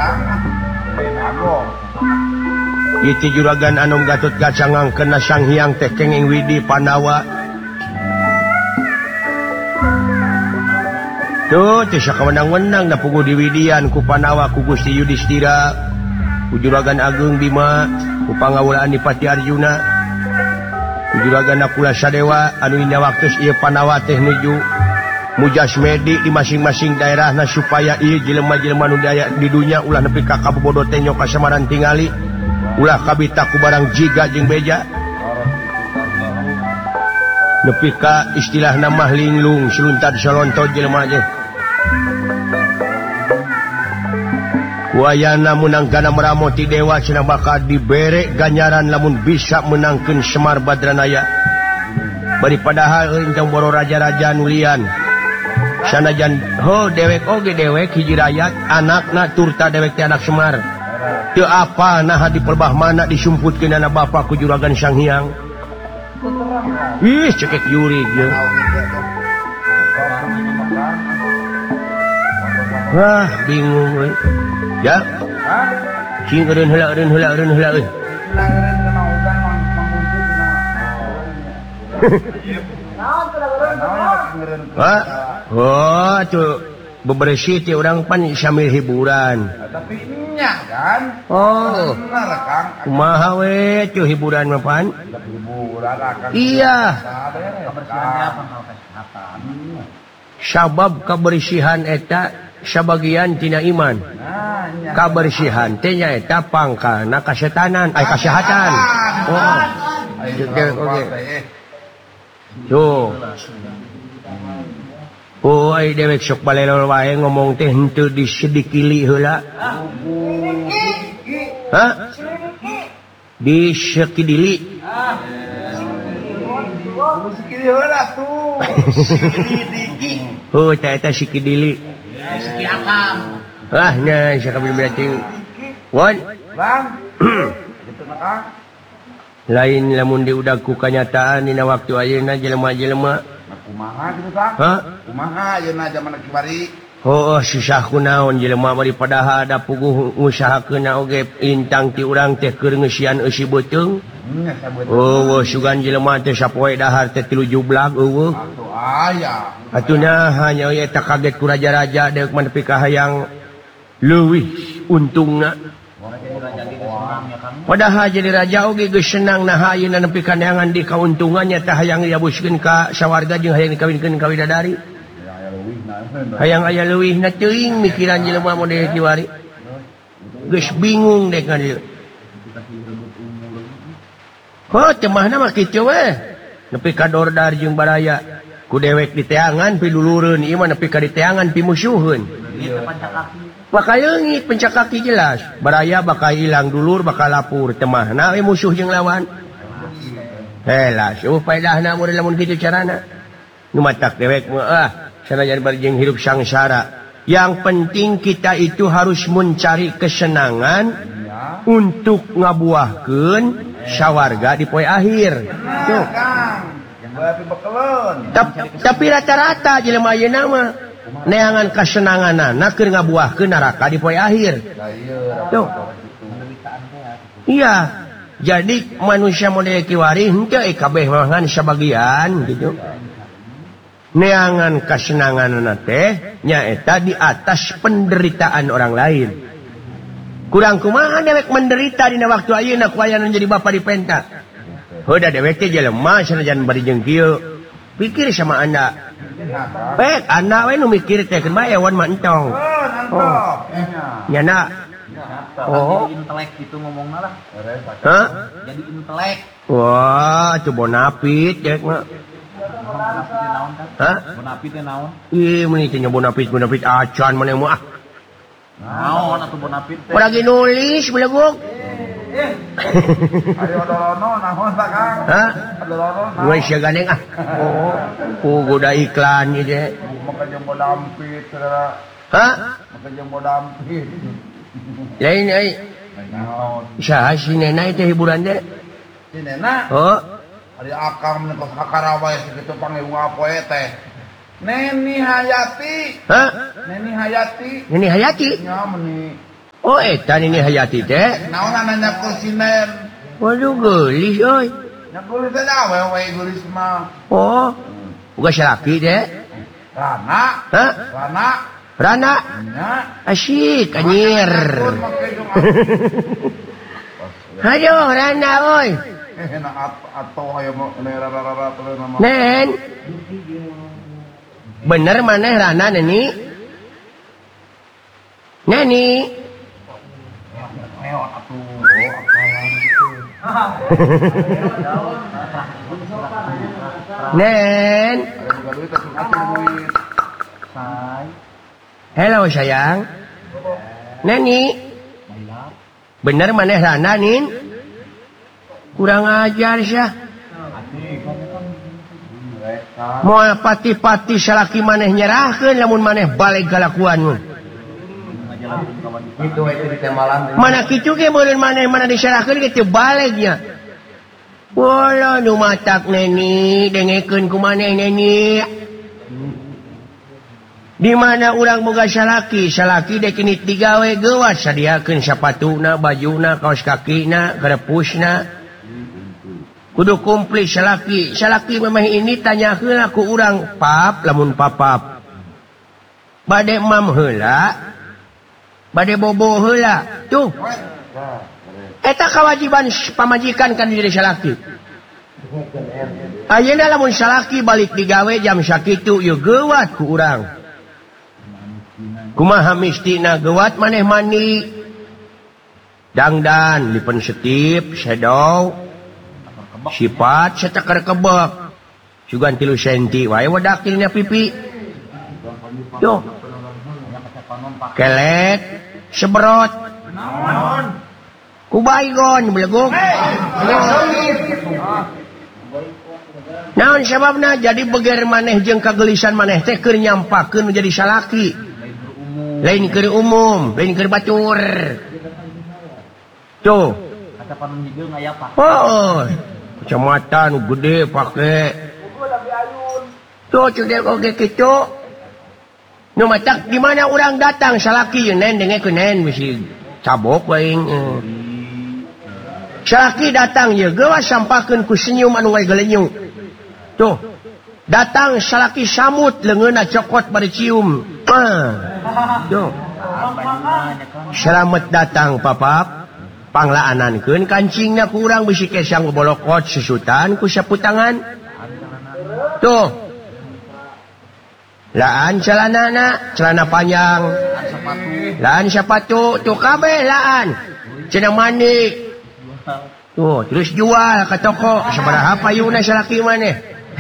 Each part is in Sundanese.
Itu juragan Anom Gatot Kacangang kena Sang Hyang teh kenging Widi Pandawa. Tuh bisa kewenang-wenang na pugu di Widian ku Pandawa ku Gusti Yudhistira, ku Juragan Agung Bima, ku Pangawulaan Dipati Arjuna, ku Juragan Nakula Sadewa anu indah waktu ieu Pandawa teh nuju mujasmedi di masing-masing daerahna supaya ieu jelema-jelema nu daya di dunya ulah nepi ka kabobodo teh nyok kasamaran tingali, ulah kabita ku barang jiga jeung beja. Nepi ka istilahna mah linglung seluntad salonto jelema ge. Wayana menangkana meramo ti dewa cenah bakal dibere ganjaran lamun bisa menangkeun Semar Badranaya. Bari padahal engkang boro raja-raja nulian. Sanajan dewek oge dewek hiji rakyat anakna turta dewek ti anak Semar. Teu apa nah di perbah mana disumputkeun anak bapa ku Juragan Sang Hyang. Ih cekek yurig ye. Wah bingung we. Ya. Cing eureun heula euy. Oh, tuh bebersih ti urang pan sambil hiburan. Tapi nya kan. Oh. Benar Kang. Kumaha we tuh hiburan mah pan? Hiburan akan. Iya. Kebersihannya apa kesehatan. Sabab kebersihan eta sabagian tina iman. Kebersihan teh nya eta pangkalna kasetanan, kasehatan. Oh. Oke. Tuh. Oh, ai dewek sok balelol wae ngomong teh henteu disedikili heula. Hah? Disekidili. Sikili heula tuh. Oh, eta sikidili. Siki akam. Ah, nya sakabili berarti. Wan. Bang. Gitu Kang. Lain lamun diudag ku kanyataan dina waktu ayeuna jelema-jelema Kumaha gitu Kang? hah? Kumaha ayeuna zaman kibari? Oh, susah kunaon jelema bari padahal da puguh ngusahakeun oge lintang ti urang teh keur ngeusian eusi beuteung. Oh, sugan jelema teh sapoe dahar teh 3 jublag eueuh. Atuh aya. Atunya hanya eta kaget ku raja-raja deuk manepi ka hayang leuwih untungna. Padahal jadi raja oge geus senang nah ayeuna nepi ka neangan di kauntungannya tah hayang diabuskeun ka sawarga jeung hayang dikawinkeun ka widadari. Hayang aya leuwihna teuing mikiran jelema model kiwari. Geus bingung dek ka dieu. Oh, temahna mah kitu we. Nepi ka dordar jeung baraya. Ku dewek diteangan pidulureun ieu mah nepi ka diteangan pimusuheun. Bakal leungit pencakaki jelas. Baraya bakal hilang dulur, bakal lapur. Temahna we musuh jeung lawan. Helah, faedahna mun lamun kitu carana. Nu matak dewek mah sanajan bari jeung hidup sangsara. Yang penting kita itu harus mencari kesenangan untuk ngabuahkeun sawarga di poe akhir. Tuh. Tapi rata-rata jelema ayeuna mah neangan kasenanganana keur ngabuahkeun neraka di poe akhir. Tuh. Iya. Jadi manusia model kiwari henteu kabeh mah sabagian gitu. Neangan kasenanganana teh nyaeta di atas penderitaan orang lain. Kurang kumaha dewek menderita dina waktu ayeuna ku aya nu jadi bapa dipenta. Heuda dewek teh jelema sanajan bari jeung kieu. Pikir sama anda. Pek anak we nu mikir teh keun bae wan mah entong. Oh. Nyana. Oh. Jadi intelek gitu ngomongna lah. Hah? Jadi intelek. Wah, itu bonapit dek mah. Hah? Bonapit teh naon? Ih, meuni teh bonapit acan maneh mah. Naon atuh bonapit teh? Ora ge nulis belegog. Ayo dolono naon tak Kang? Hah? Dolono. Gue sia gandeng ah. Oh, goda iklan ieu teh. Maka jeung bodampit saudara. Hah? Maka jeung bodampit. Lain ai. Naon? Saha si Nena teh hiburan teh? Si Nena. Oh. Ari akang meunang kakara wae kitu pangeung apoe teh. Neni Hayati. Hah? Neni Hayati. Neni Hayati? Nya meuni Oh etan ini hayati teh. Naon nanya kusiner. Waduh geulis euy. Nya geulis teh awewe geulis mah. Oh. Bukan salaki teh. Rana. Hah? Rana. Rana. Nya. Asyik anjir. Aduh Rana oi. Enak atau hayo rara nama. Nen. Bener maneh Rana neni? Neni. Nen. Hello sayang. Neni. Bener maneh Rana nin? Kurang ajar sih. Moal pati-pati salaki maneh nyerahkeun lamun maneh balik kalakuan. Itu di temalan. Mana kitu ge meureun maneh mana diserahkeun ge teu balegnya. Wala nu matak neni dengekeun ku maneh neni. Di mana urang boga salaki dek ini digawe geuwas sadiakeun sapatuna, bajuna, kaos kakina, karepusna. Kudu komplit salaki memang ini tanyakeun aku urang pap lamun papap. Bade mam heula. Bade bobo heula. Tuh. Eta kewajiban pamajikan kan diri salaki. Ayeuna lamun salaki balik digawe jam sakitu ieu geuwat ku urang. Kumaha mistina geuwat maneh mandi. Dangdan lipen setip, shadow. Sifat secakar kebek sugan 3 senti wae wadak dina pipi tuh kelet seberot ku baygon beleguk naon sababna jadi beger maneh jeung kagelisan maneh teh keur nyampakeun jadi salaki lain keur umum lain keur batur tuh kata panon hijau ngaya apa oh kecamatan gede pake tuh cudek oge kitu nu matak di mana urang datang salaki yeun nen dengekeun nen bisi cabok waing salaki datang ye geus sampakeun ku senyum anu wae galenyung tuh datang salaki samut leungeunna cokot bari cium tuh selamat datang papap panglaanankeun kancingna ku urang bisi kesang bolokot susutan ku saputangan tuh laan celana panjang laan sepatu tuh kabeh laan cenah mandi tuh terus jual ke toko sabaraha payuna salaki maneh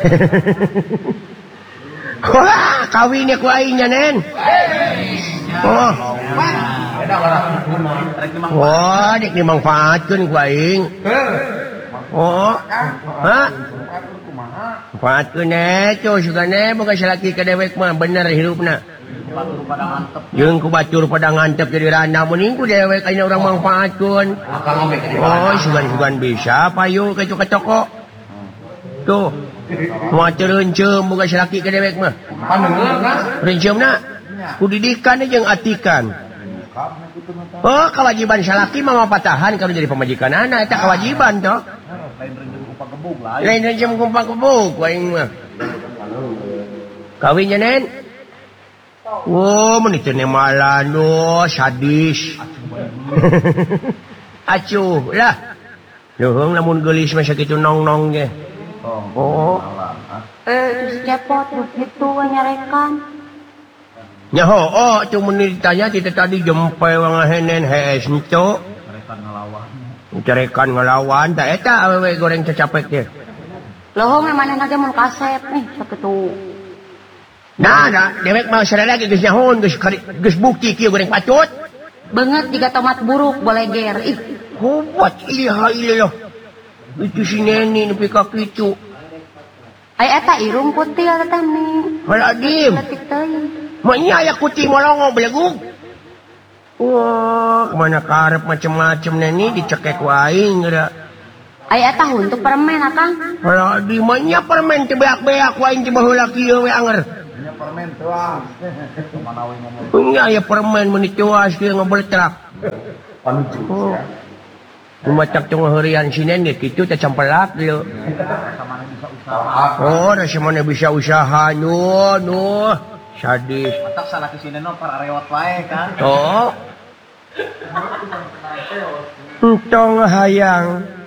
wah kawinnya ku aing nya nen oh wah, dik dimanfaatkeun ku aing. Oh. Hah? Manfaatkeun tuh sugane boga salaki ka dewek mah bener hirupna. Jeung ku batur pada ngantep jadi randa mun ku dewek ayeuna urang manfaatkeun. Oh, sugan-sugan bisa payu ka toko. Tuh. Moal reunceum boga salaki ka dewek mah. Reunceumna ku didikan jeung atikan. Oh, kewajiban salaki mah patahan kalau jadi pemajikan anak eta kewajiban toh. Lain rejem kumpak gebuk aing mah. Kawinnya nen. Oh, mun itu nemalan sadis. Acuh lah. Leuheung lamun geulis mah sakitu nong-nong ge. Oh. Cepot begitu nyarekan. Nyaho, oh, cuma ditanya kita tadi jempe wangahenen hees nito. Cerekan ngelawan, tak eta awewe goreng cecapek teh. Lohong mana nage mun kasep nih sakitu. Nah, dewek mah sarada ge geus nyahon, geus bukti kieu goreng pacut. Beungeut jiga tomat buruk boleh ger. Ih, Hubat ilah. Itu si Neni nepi ka kitu. ai eta irung kutil teh nih. Haladim. Letik teuing. Manya aya kuti molongo belegug. Wah, kemana karep macem-macem Neni dicekek ku aing geura. Ai eta untuk permen akang. Haladim manya permen teh beak-beak ku aing teh baheula kieu we anger. Nya permen tuang. Nya aya permen mun dituas kieu ngobletrak. Panuju ya. Kumacak cung harian Senin gitu teh campelak dieu. Sama bisa usaha. Oh, da mana bisa usaha nu sadis. Matak salah ke sini no para rewat wae kan. Oh. Entong hayang